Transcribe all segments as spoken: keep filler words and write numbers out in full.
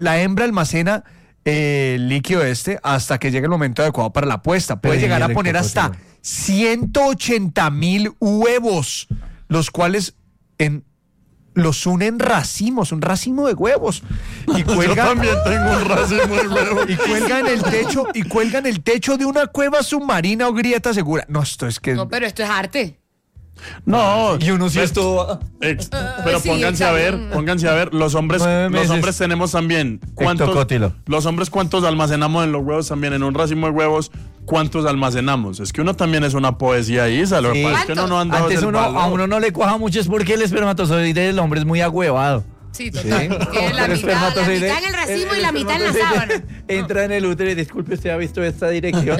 la hembra almacena eh, el líquido este hasta que llegue el momento adecuado para la puesta. Puede Pero llegar a el poner hasta cocotero. ciento ochenta mil huevos, los cuales en los unen racimos, un racimo de huevos. Y cuelgan, Yo también tengo un racimo de huevos. y cuelgan el techo, y cuelgan el techo de una cueva submarina o grieta segura. No, esto es que No, pero esto es arte. No, Y uno sí pues, estuvo... ex- pero sí, pónganse a ver, exacto. pónganse a ver, los hombres, Nueve los meses. hombres tenemos también cuántos, Ectocótilo. los hombres cuántos almacenamos en los huevos también, en un racimo de huevos, cuántos almacenamos. Es que uno también es una poesía ahí, ¿sabes? Lo que Sí. pasa es que uno no anda Antes uno, a uno no le cuaja mucho es porque el espermatozoide del hombre es muy agüevado. Sí, total. Tiene la El mitad, la espermatozoide- mitad en el racimo el- y la el mitad en la espermatozoide sábana. Entra en el útero y disculpe, ¿usted ha visto esta dirección?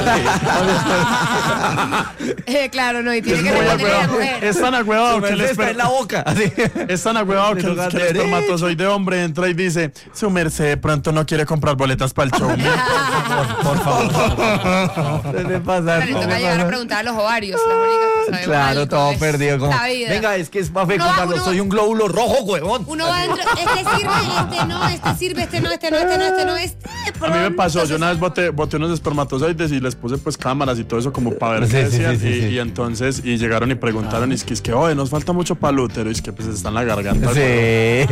Eh, claro, no, y tiene Es que muy responderle a la agüevado. mujer. Es tan agüevado que el Está esper- en la boca. así. es tan agüevado Le que, el- toca que el hacer, ¿eh? espermatozoide hombre entra y dice, su merced de pronto no quiere comprar boletas para el show. Por favor. Se le pasa. Le toca llegar a preguntar a los ovarios, las únicas que sabemos Claro, algo, todo es perdido. Como, la vida. venga, es que es más fecundado. uno- Soy un glóbulo rojo, huevón. Uno va dentro, este sirve, este no, este sirve, este no, este no, este no, este no, este. A mí me pasó, yo una vez boté, boté unos espermatozoides y les puse pues cámaras y todo eso como para ver Sí, qué sí, decían. sí, sí, y, sí. y entonces, y llegaron y preguntaron, y es que, es que, oye, nos falta mucho para el útero, y es que pues está en la garganta. Sí.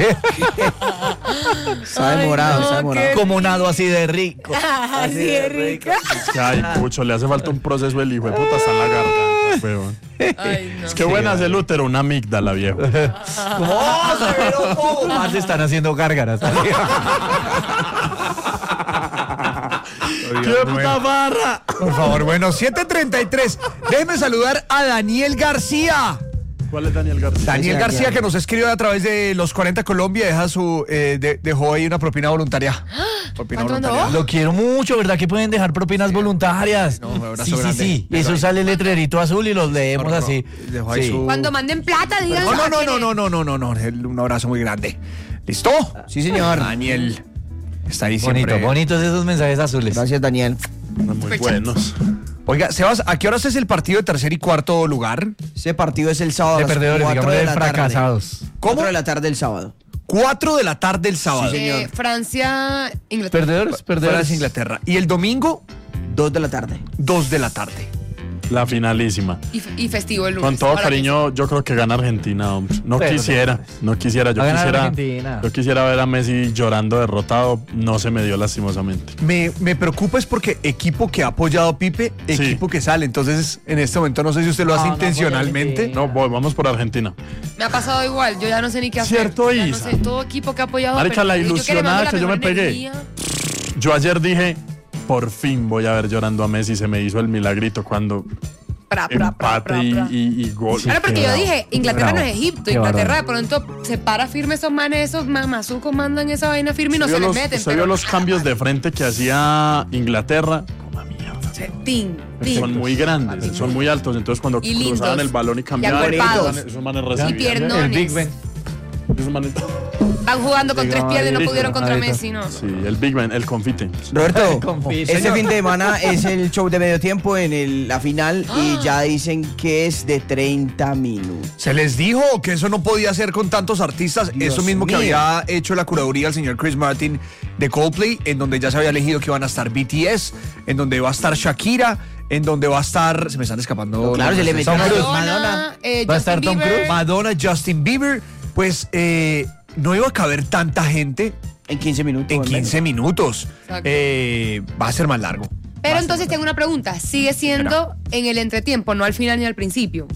Está Ay, demorado, no, está demorado. qué- Como nado así de rico. Así de rica. Es que, ay, pucho, le hace falta un proceso, el hijo de puta está en la garganta, weón. Ay, no. Es que buena es el útero, una amígdala, viejo. ¡Oh, pero cómo! Más se están haciendo gárgaras. ¡Qué puta barra! por favor, bueno, siete treinta y tres. Déjenme saludar a Daniel García. ¿Cuál es Daniel García? Daniel Sí, García, Daniel. que nos escribe a través de los cuarenta Colombia, deja su, eh, de- dejó ahí una propina voluntaria. Propina ¿Cuánto voluntaria. mandó? Lo quiero mucho, ¿verdad? Que pueden dejar propinas voluntarias. No, un abrazo sí, sí, grande. sí. Pero Eso ahí- sale el letrerito azul y los leemos No, no, así. dejó ahí Sí. su- Cuando manden plata, digan. No, no, ¿a no, quién no, es? no, no, no, no, no, el- un abrazo muy grande. ¿Listo? Sí, señor. Daniel está ahí Bonito, siempre. bonitos esos mensajes azules. Gracias, Daniel. Muy buenos. Oiga, Sebas, ¿a qué horas es el partido de tercer y cuarto lugar? Ese partido es el sábado. De a las perdedores, cuatro digamos, de la tarde. fracasados. ¿Cómo? Cuatro de la tarde el sábado. Cuatro de la tarde el sábado. Sí, señor. Eh, Francia, Inglaterra. Perdedores, perdedores. Francia, Inglaterra. Y el domingo, Dos de la tarde. dos de la tarde. La finalísima. Y, f- y festivo el lunes. Con todo Ahora cariño, yo creo que gana Argentina, hombre. No Pero, quisiera, no quisiera. Yo Va a ganar quisiera, Argentina. yo quisiera ver a Messi llorando derrotado. No se me dio lastimosamente. Me, me preocupa es porque equipo que ha apoyado a Pipe, Sí. equipo que sale. Entonces, en este momento no sé si usted lo hace No, no, intencionalmente. pues, No, voy, vamos por Argentina. que me ha pasado igual. Yo ya no sé ni qué hacer. Cierto, Ya no Isa. sé, todo equipo que ha apoyado. Marica, pero la yo que le mando ilusionada la que yo mejor me pegué. energía. Yo ayer dije, por fin voy a ver llorando a Messi. Se me hizo el milagrito cuando Pra, pra, pra, empate pra, y, pra. y- y gol. Claro, porque qué yo bravo. dije, Inglaterra Qué no bravo. es Egipto. Qué Inglaterra de bárbaro. pronto se para firme esos manes, esos mamazucos mandan esa vaina firme y no ¿Usted se vio les los, meten. usted pero- vio los cambios de frente que hacía Inglaterra? Como mierda. Sí, tin, tin. Son muy grandes, son muy altos. Entonces, cuando Y cruzaban lindos. el balón y cambiaban, acuerpados. esos manes- esos manes Y recibían. piernones. El Big Ben. Esos manes- Van jugando con tres Digamos, piernas y no ahí, pudieron contra ahorita. Messi, ¿no? Sí, el Big Ben, el confite. Roberto, Confíe, este señor. fin de semana es el show de medio tiempo en el- la final y ya dicen que es de treinta minutos. Se les dijo que eso no podía ser con tantos artistas. Dios eso mismo que mío. había hecho la curaduría el señor Chris Martin de Coldplay, en donde ya se había elegido que iban a estar B T S, en donde va a estar Shakira, en donde va a estar. Se me están escapando. Claro, se le metió Tom una- Cruise. Madonna, eh, ¿Va a Justin estar Tom Bieber. Cruise? Madonna, Justin Bieber. Pues eh, no iba a caber tanta gente En quince minutos. en al menos. quince minutos. Exacto. Eh, va a ser más largo. Pero entonces tengo una pregunta. ¿Sigue siendo en el entretiempo, no al final ni al principio?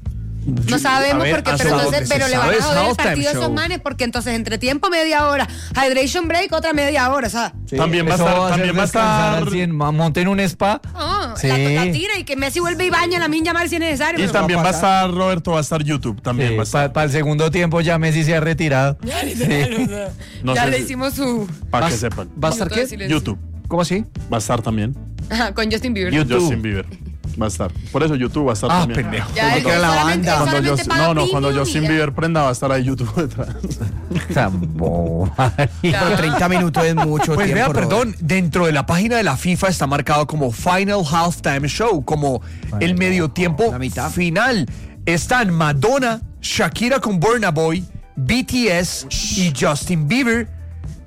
No sabemos a ver, porque, hasta pero donde entonces, se pero le van sabe a es joder el halftime partido a esos show. manes porque entonces entretiempo media hora, hydration break otra media hora, o sea, Sí. También va a Eso estar, hacer también va a descansar estar, al cien, ma- monten un spa. no, Sí. la, la tira y que Messi vuelve y baña a la Minja Mar si es necesario. y pero- también va a estar, Roberto, va a estar YouTube, también va a estar. Para el segundo tiempo ya Messi se ha retirado. Ya, literal, o sea, No ya sé le si- hicimos su Para ¿Va- que sepan. ¿Va a estar minuto qué? de silencio. YouTube ¿Cómo así? va a estar también. Ajá, con Justin Bieber. YouTube. Justin Bieber va a estar. Por eso YouTube va a estar Ah, también. pendejo. Ya, él que era la solamente- banda. él Cuando solamente Justin- paga no, no, cuando premium y Justin ya. Bieber prenda va a estar ahí YouTube detrás. Tambo. Pero treinta minutos es mucho Pues vea, tiempo. perdón, dentro de la página de la FIFA está marcado como Final Halftime Show, como el medio tiempo La mitad. final. Están Madonna, Shakira con Burna Boy, B T S y Justin Bieber.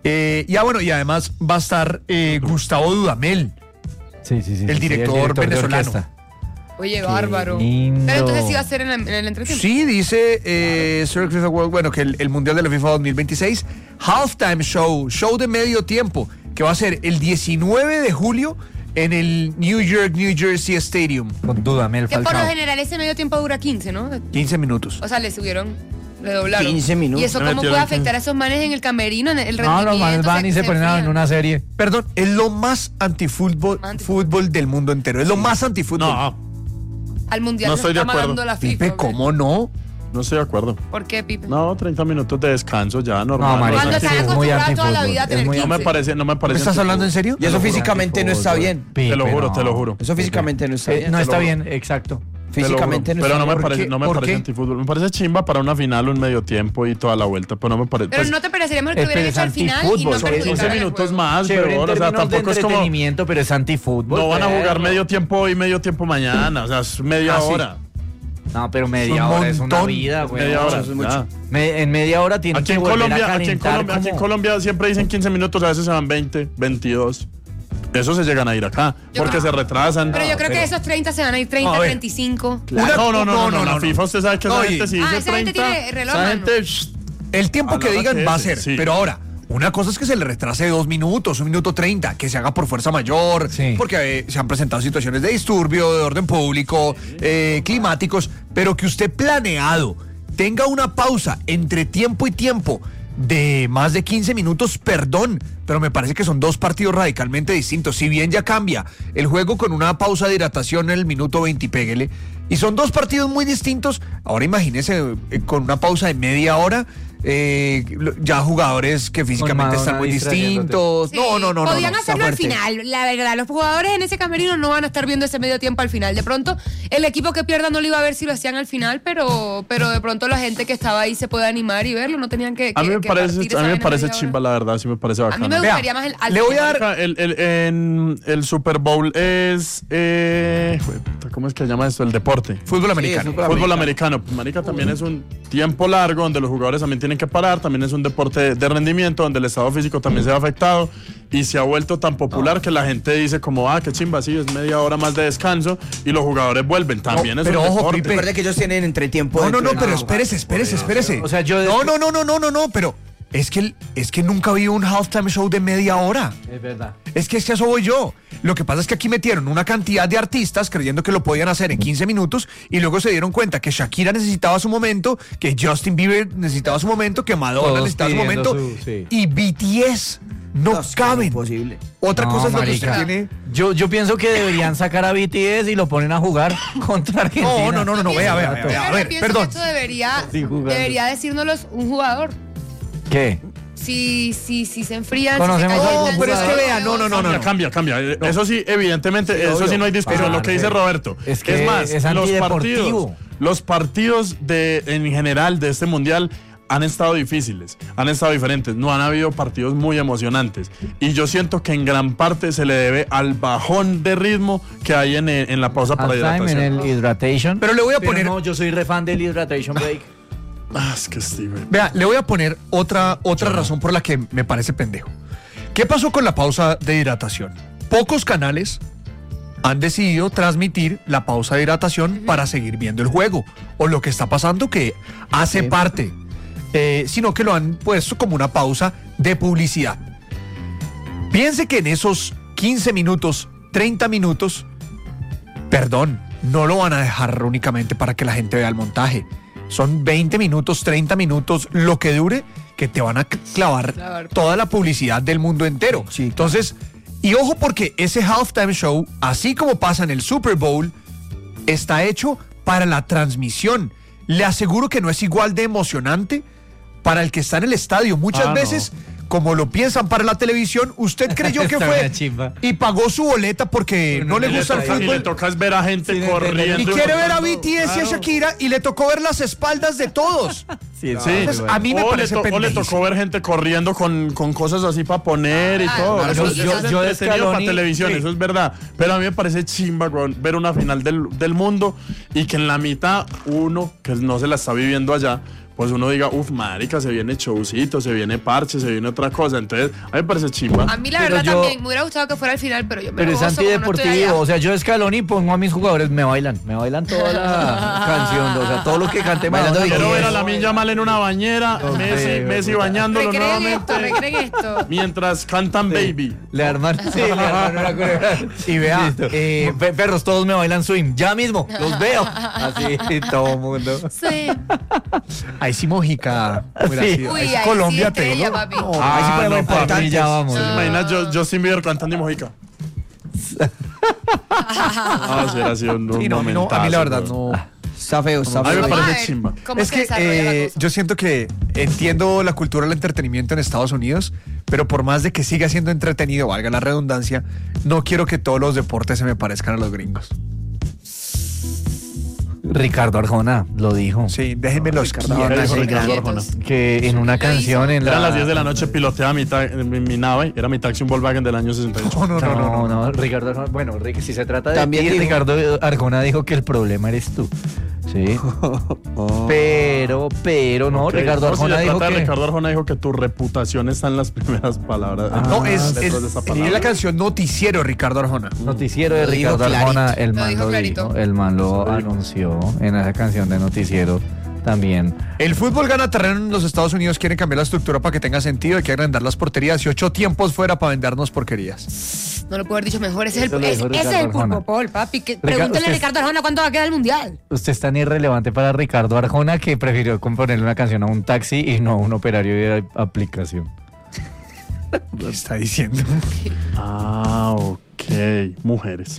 Eh, y ah, bueno, y además va a estar eh, Gustavo Dudamel, Sí, sí, sí. el sí, director de venezolano. orquesta. Oye, Qué bárbaro. lindo. Pero entonces sí va a ser en, la- en el entretiempo. Sí, dice eh, Sir FIFA World, bueno, que el, el Mundial de la FIFA dos mil veintiséis, Halftime Show, show de medio tiempo, que va a ser el diecinueve de julio en el New York, New Jersey Stadium. Con Dudamel Que por lo Falcao. general ese medio tiempo dura quince, ¿no? quince minutos. O sea, le subieron, le doblaron. quince minutos. ¿Y eso Le cómo metieron puede quince. afectar a esos manes en el camerino, en el No, rendimiento? los manes van y se ponen a ver enfrían. una serie. Perdón, es lo más antifútbol Antifútbol. fútbol del mundo entero. Es lo más antifútbol. No, Al mundial No nos estoy de está acuerdo. mandando la FIFA. Pipe, ¿o qué? ¿cómo no? no estoy de acuerdo. ¿Por qué, Pipe? No, treinta minutos de descanso ya, normal. No, marica, Cuando sí, están es muy acostumbrados toda la antifútbol, vida a es tener muy No me quince. parece, no me ¿Me parece. estás hablando en serio? Y eso físicamente no está bien. Te lo Pipe, juro, no. te lo juro. Eso físicamente no está Eh, bien. no te está lo bien, exacto. Te lo juro. Físicamente no Pero está no bien. me ¿Por parece, qué? no me ¿Por parece qué? antifútbol. Me parece chimba para una final, un medio tiempo y toda la vuelta, pero no me parece. Pero pues, no te parecería mejor que Eh, hubieran pero hecho es al final y no antifútbol, son perjudicar quince el minutos juego. más, Chévere pero en o sea, términos de tampoco es como. entretenimiento, pero es antifútbol. No van a jugar perro. medio tiempo hoy, medio tiempo mañana. O sea, es media Ah, sí. hora. No, pero Es media un hora es una montón. vida, güey. Media hora. eso es mucho. ya. Me- en media hora tienen Aquí que en, volver Colombia, a aquí, en calentar Colombia, aquí en como- Colombia siempre dicen quince minutos, a veces se van veinte, veintidós. Eso se llegan a ir acá, Yo porque creo- se retrasan. Pero yo creo pero- que esos treinta se van a ir treinta, No, a ver. treinta y cinco. Una- no, no, no, no, no, no, no, la no. FIFA usted sabe que esa Oye. gente si Ah, dice esa gente treinta, tiene reloj, esa mano. gente, shh, El tiempo A que la hora digan que va a es, ser. sí. Pero ahora, una cosa es que se le retrase dos minutos, un minuto treinta, que se haga por fuerza mayor, Sí. porque eh, se han presentado situaciones de disturbio, de orden público, eh, climáticos, pero que usted planeado tenga una pausa entre tiempo y tiempo de más de quince minutos, perdón, pero me parece que son dos partidos radicalmente distintos. Si bien ya cambia el juego con una pausa de hidratación en el minuto veinte, y péguele, y son dos partidos muy distintos, ahora imagínese eh, con una pausa de media hora, eh, lo- ya jugadores que físicamente están Maradona muy distrayéndote. distintos. Sí, no, no, no, no. Podían no, está hacerlo al fuerte. final, la verdad. Los jugadores en ese camerino no van a estar viendo ese medio tiempo al final. De pronto, el equipo que pierda no lo iba a ver si lo hacían al final, pero, pero de pronto la gente que estaba ahí se puede animar y verlo. No tenían que. a mí que- me que parece, partir esa a mí me vaina parece media hora. chimba, la verdad, sí me parece A bacano. mí me Vea, gustaría más el. al le voy a final. dar- Marica, El, el, en el Super Bowl es. Eh, ¿Cómo es que se llama esto? El deporte. Fútbol americano. fútbol Fútbol americano. Marica, también es un tiempo largo donde los jugadores también tienen que parar. También es un deporte de, de rendimiento donde el estado físico también se ve afectado. Y se ha vuelto tan popular que la gente dice como, ah, qué chimba, sí, es media hora más de descanso. Y los jugadores vuelven. También No, es pero un ojo, deporte. Pipe. Recuerde que ellos tienen entretiempo. No, no, dentro no, de pero la- espérese, espérese, espérese. O sea, yo No, no, no, no, no, no, no, pero es que, el- es que nunca vi un halftime show de media hora. Es verdad. Es que es que a eso voy yo. Lo que pasa es que aquí metieron una cantidad de artistas creyendo que lo podían hacer en quince minutos y luego se dieron cuenta que Shakira necesitaba su momento, que Justin Bieber necesitaba su momento, que Madonna Todos necesitaba su pidiendo momento su- sí. y B T S no, No, es que es caben. imposible. Otra No, cosa es lo que marica. usted tiene. Yo, yo pienso que deberían sacar a B T S y lo ponen a jugar contra Argentina. No, no, no, no, no, vea, vea, vea, vea. A Pero ver, pienso perdón. que esto debería, Sí, jugando. debería decírnoslos un jugador. ¿Qué? Si, si, si se enfrían, si se Conocemos calientan, algún si pero es se que van vea, los no, no, no, juegos. no. Cambia, cambia, cambia. Eso sí, evidentemente, eso obvio. sí no hay discusión. Parce, Lo que dice Roberto. es que más, es los antideportivo. partidos, los partidos de, en general de este mundial han estado difíciles, han estado diferentes. No han habido partidos muy emocionantes. Y yo siento que en gran parte se le debe al bajón de ritmo que hay en, en la pausa para Halftime en hidratación. el hydration. Pero le voy a poner- No, yo soy re fan del hydration break. Ah, es que sí, güey. Vea, le voy a poner otra, otra razón por la que me parece pendejo. ¿Qué pasó con la pausa de hidratación? Pocos canales han decidido transmitir la pausa de hidratación para seguir viendo el juego. O lo que está pasando que hace Sí. parte, eh, sino que lo han puesto como una pausa de publicidad. Piense que en esos quince minutos, treinta minutos, perdón, no lo van a dejar únicamente para que la gente vea el montaje. Son veinte minutos, treinta minutos, lo que dure, que te van a clavar Clavar. toda la publicidad del mundo entero. Sí, Entonces, y ojo porque ese halftime show, así como pasa en el Super Bowl, está hecho para la transmisión. Le aseguro que no es igual de emocionante para el que está en el estadio. Muchas Ah, no. veces, como lo piensan para la televisión, usted creyó que Está fue una chimba. y pagó su boleta porque Pero no no le le gusta el traía. Y le fútbol. tocas ver a gente Sí, de- de- corriendo. Y quiere ver a cortando. B T S y a Claro. Shakira y le tocó ver las espaldas de todos. Sí, Sí, Entonces, a mí me o, parece le to- o le pendejísimo. tocó ver gente corriendo con, con cosas así para poner y Ah, todo. claro, Eso, yo- es- yo- eso es yo de entretenido para Scaloni- televisión, sí. eso es verdad. Pero a mí me parece chimba, weón, ver una final del, del mundo y que en la mitad uno que no se la está viviendo allá, pues uno diga, uff, marica, se viene showcito, se viene parche, se viene otra cosa. Entonces, a mí me parece chimba. A mí la Pero verdad yo- también me hubiera gustado que fuera al final, pero yo me Pero lo es gozo como no estoy antideportivo, allá. o sea, yo Scaloni pongo a mis jugadores, me bailan, me bailan toda la canción, o sea, todo lo que cante Bailando Madonna. Quiero lo ver a quiero. Lamine Yamal en una bañera, Messi, sé, Messi puta. bañándolo Recreen nuevamente. esto, recreen esto. Mientras cantan Baby. Le arman, sí, le arman una coreografía. Y vea, Listo. eh, Pe- perros, todos me bailan swing, ya mismo, los veo. Así, todo el mundo. Sí. ahí sí Mojica. hubiera Sí. sido. Uy, Ahí sí ahí Colombia sí estrella, pegó. papi. No, ahí sí Ah, ponemos no, papi, importantes. ya vamos. ¿Te imaginas yo, Justin Bieber cantando y Mojica? Ah, sí, hubiera sido un Sí, no, a mí no, a mí momentazo, la verdad bro. no. Está feo, está A mí me feo. Vamos a parece ver chimba. cómo Es se que desarrolla la eh, cosa. yo siento que entiendo la cultura del entretenimiento en Estados Unidos, pero por más de que siga siendo entretenido, valga la redundancia, no quiero que todos los deportes se me parezcan a los gringos. Ricardo Arjona lo dijo. Sí, déjenme los Ricardo quietos. Arjona, sí, Quietos. Ricardo Arjona. Que en una Lo canción hizo. en la... Eran las diez de la noche, piloteaba mi, ta- mi, mi nave, era mi taxi un Volkswagen del año sesenta y ocho. No, no, no, no, no. no, Ricardo Arjona. Bueno, Rick, si se trata de También ti, dijo- Ricardo Arjona dijo que el problema eres tú. Sí. Pero, pero no, Ok. Ricardo No, si Arjona se dijo trata de que... Ricardo Arjona dijo que tu reputación está en las primeras palabras. en No, las es, letras es, de esa es palabra. la canción Noticiero Ricardo Arjona. Noticiero de Lo dijo Ricardo Arjona, clarito. el Lo man dijo lo clarito. dijo, el man lo Eso lo dijo. anunció en esa canción de Noticiero también. El fútbol gana terreno en los Estados Unidos, quieren cambiar la estructura para que tenga sentido, hay que agrandar las porterías y ocho tiempos fuera para vendernos porquerías. No lo puedo haber dicho mejor. Ese es Eso el, lo ese, dijo ese es Ricardo el Arjona. pulpopol, papi. Que, Ricardo, pregúntale a usted- Ricardo Arjona cuánto va a quedar el mundial. Usted es tan irrelevante para Ricardo Arjona que prefirió componerle una canción a un taxi y no a un operario de aplicación. ¿Qué está diciendo? Ah, ok. Mujeres.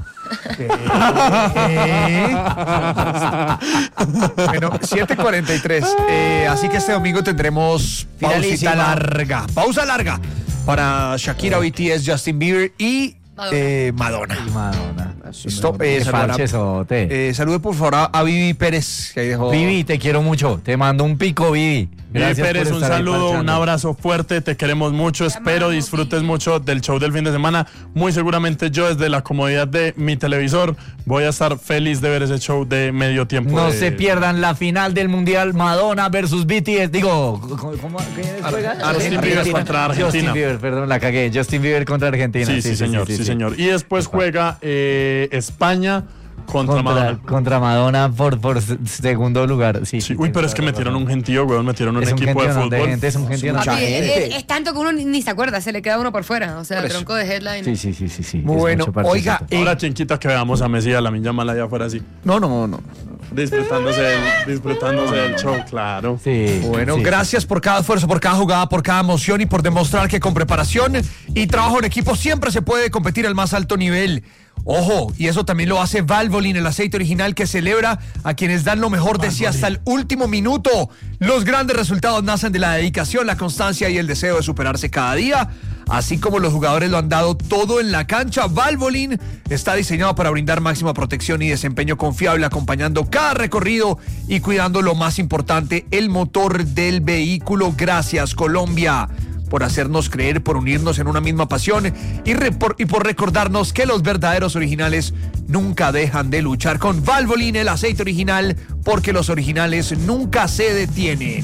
Bueno, siete cuarenta y tres. Eh, así que este domingo tendremos pausita Finalísima. larga. Pausa larga para Shakira, B T S, Justin Bieber y Madonna. eh, Madonna. Y Madonna. Listo, eh, Qué saludará- parchezote. Eh, salude por favor a, a Vivi Pérez, que ahí dejó. Vivi, te quiero mucho. Te mando un pico, Vivi. Vivi Gracias Pérez, por un estar ahí saludo, un parchando. abrazo fuerte, te queremos mucho, espero amamos, disfrutes Vivi. mucho del show del fin de semana. Muy seguramente yo desde la comodidad de mi televisor voy a estar feliz de ver ese show de medio tiempo. No de- se pierdan la final del Mundial Madonna versus B T S. Digo, ¿cómo, cómo quiénes juegan? Justin Bieber Argentina. contra Justin Argentina. Bieber, perdón, la cagué. Justin Bieber contra Argentina. Sí, sí, señor, sí, señor. Y después juega eh, España contra, Contra, Madonna. contra Madonna por, por se- segundo lugar. Sí, Sí, uy, pero es que metieron un gentío, weón, metieron un Es un equipo de gentío, ¿no? fútbol. De gente, es un gentío, ¿no? mucha Papi, gente. es, es- es tanto que uno ni, ni se acuerda, se le queda uno por fuera. O sea, Por el eso. tronco de headline. Sí, sí, sí, sí, sí. Muy es bueno. mucho parchecito. Oiga, eh, Ahora chinquita que veamos a Messi y a Lamine Yamal allá afuera así, No, no, no. disfrutándose del, disfrutándose del show, claro. Sí, Bueno, sí, gracias por cada esfuerzo, por cada jugada, por cada emoción y por demostrar que con preparación y trabajo en equipo siempre se puede competir al más alto nivel. Ojo, y eso también lo hace Valvoline, el aceite original que celebra a quienes dan lo mejor de sí hasta el último minuto. Los grandes resultados nacen de la dedicación, la constancia y el deseo de superarse cada día. Así como los jugadores lo han dado todo en la cancha, Valvoline está diseñado para brindar máxima protección y desempeño confiable, acompañando cada recorrido y cuidando lo más importante, el motor del vehículo. Gracias, Colombia, por hacernos creer, por unirnos en una misma pasión y, re- por, y por recordarnos que los verdaderos originales nunca dejan de luchar. Con Valvoline, el aceite original, porque los originales nunca se detienen.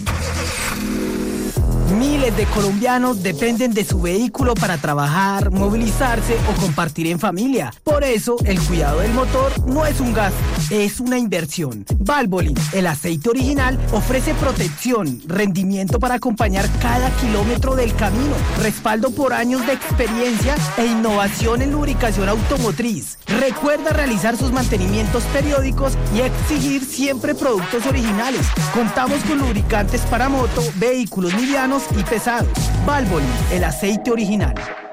Miles de colombianos dependen de su vehículo para trabajar, movilizarse o compartir en familia. Por eso, el cuidado del motor no es un gasto, es una inversión. Valvoline, el aceite original, ofrece protección, rendimiento para acompañar cada kilómetro del camino, respaldo por años de experiencia e innovación en lubricación automotriz. Recuerda realizar sus mantenimientos periódicos y exigir siempre productos originales. Contamos con lubricantes para moto, vehículos livianos y pesados. Valvoline, el aceite original.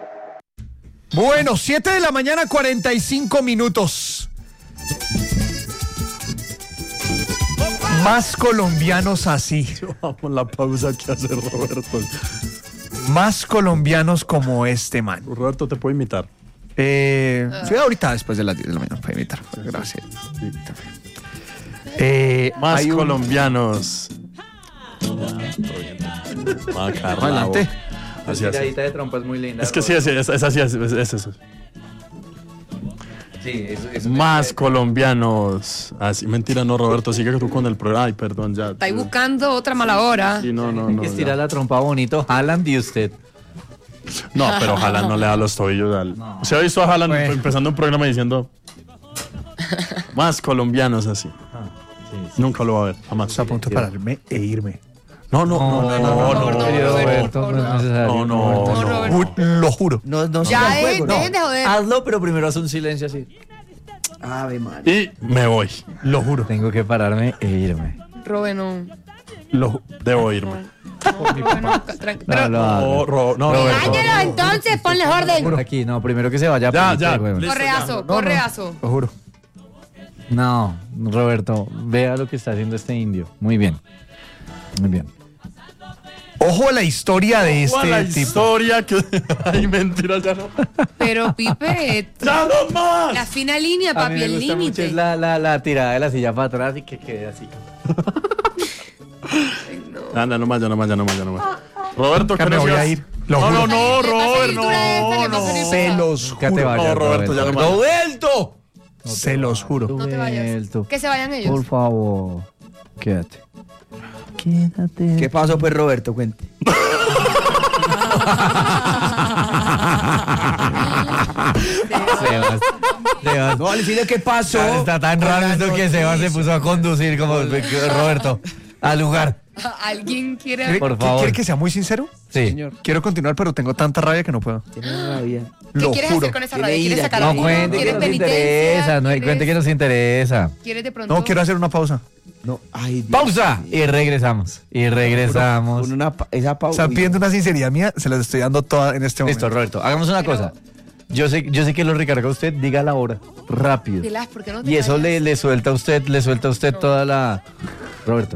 Bueno, siete de la mañana, cuarenta y cinco minutos. Más colombianos así, Vamos la pausa que hace Roberto. más colombianos como este man. Roberto, te puedo imitar. Eh, sí, ahorita después de las diez de la mañana para invitar. Gracias. Eh, Más hay un- colombianos. Macarrabo. Adelante. Así, así. Tiradita de trompa es muy linda. Es que sí, es, es, es así, es, es- es eso. Sí, eso, eso Más colombianos. Así, mentira, no, Roberto, sigue tú con el programa. Ay, perdón, ya. Estáis buscando otra mala hora. Sí, no, no, no. Estira ya. la trompa bonito, Haaland y usted. No, pero Haaland no le da los tobillos al. ¿Se ha visto a Haaland Pues. empezando un programa diciendo más colombianos así? Nunca lo va a ver, jamás. Está a punto de pararme e irme. No, no, no, no, no, no, no, Querido no, Roberto, no, no es no. necesario. no, no, No, no. Roberto. Ju- Lo juro. No, no siga Ya, el eh, juego, no. dejen de joder. Hazlo, pero primero haz un silencio así. Ave María. Y me voy. Lo juro. Tengo que pararme e irme. Robe, no. Lo, debo irme. No, Robe, no, tranqui- No, pero- lo hago. No, Ro- no, Roberto. Roberto. Cállalo, entonces, ponle orden. Aquí, no, primero que se vaya. Ya, Pelito, ya, huevón. listo. Correazo, correazo. Lo juro. No, Roberto, vea lo que está haciendo este indio. Muy bien. Muy bien. Ojo a la historia de Ojo a la este tipo. historia que. Ay, mentira, ya no. Pero, Pipe, ¡Ya no más! la fina línea, A mí papi, me el gusta mucho límite. es la, la, la tirada de la silla para atrás y que quede así. Anda, no más, ya no más, ya no más, ya no más. Roberto, Ya ¿qué me nos voy a ibas- ir. Lo No, juro. no, no, Le pasa Robert, la lectura esta, no, le pasa la no. Se los Nunca te juro. vayas, No, Roberto, ya no más. ¡Roberto! Se los juro. No te vayas. Roberto, Que se vayan ellos. por favor, quédate. Quédate. ¿Qué pasó, pues, Roberto? Cuente. Sebas, Sebas. No, Alicina, ¿qué pasó? Está tan raro esto que Sebas se puso a conducir como Roberto al lugar. ¿Alguien quiere? ¿Quiere, Por que- favor. ¿Quiere que sea muy sincero? Sí. Quiero continuar, pero tengo tanta rabia que no puedo. Tiene rabia. ¿Qué Lo quieres juro. hacer con esa Tiene rabia? ¿Quieres ira, sacar No tiene apuro? cuente que ¿Quieres nos penitencia? interesa, no ¿Quieres- cuente que nos interesa. ¿Quieres de pronto? No, quiero hacer una pausa. No, ay, Dios. Pausa y regresamos. Y regresamos. Con una pa- esa pausa. Están pidiendo una sinceridad mía, se las estoy dando toda en este Listo, momento. Roberto, hagamos una Pero- cosa. Yo sé, yo sé que lo recarga usted, diga la hora, rápido. Pilar, ¿por qué no te Y eso callas? le, le suelta a usted, le suelta a usted toda la. Roberto.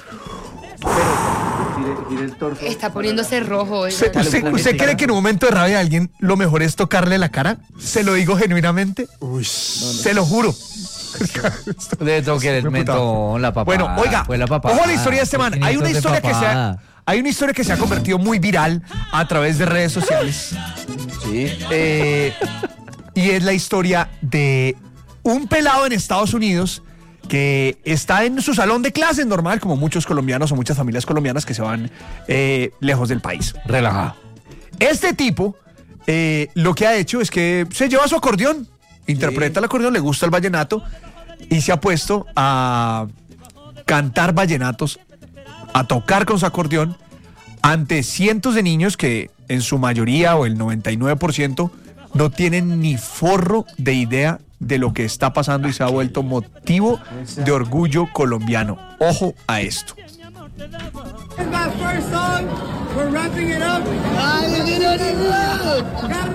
Está poniéndose rojo. oigan. ¿Usted, usted- usted cree que en un momento de rabia a alguien lo mejor es tocarle la cara? Se lo digo genuinamente. Uy, Se lo juro. Le toqué el Fue puta. mentón, la papada. Bueno, oiga, fue la papada. ojo a la historia de este man. Hay una Quinientos de historia que se ha, papada. hay una historia que se ha convertido muy viral a través de redes sociales. Sí. Eh, y es la historia de un pelado en Estados Unidos que está en su salón de clases normal, como muchos colombianos o muchas familias colombianas que se van eh, lejos del país. Relajado. Este tipo eh, lo que ha hecho es que se lleva su acordeón, interpreta el acordeón, le gusta el vallenato y se ha puesto a cantar vallenatos, a tocar con su acordeón ante cientos de niños que en su mayoría o el noventa y nueve por ciento no tienen ni forro de idea de lo que está pasando y se ha vuelto motivo de orgullo colombiano. Ojo a esto. This is my first song. We're wrapping it up. I live in a world. Got